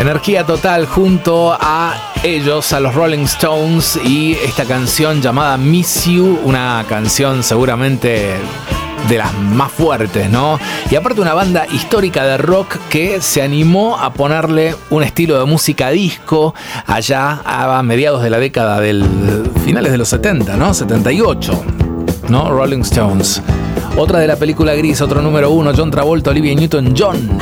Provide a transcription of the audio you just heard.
Energía total junto a ellos, a los Rolling Stones, y esta canción llamada Miss You, una canción seguramente de las más fuertes, ¿no? Y aparte una banda histórica de rock que se animó a ponerle un estilo de música disco allá a mediados de la década del finales de los 70, ¿no? 78, ¿no? Rolling Stones. Otra de la película Gris, otro número 1, John Travolta, Olivia Newton-John.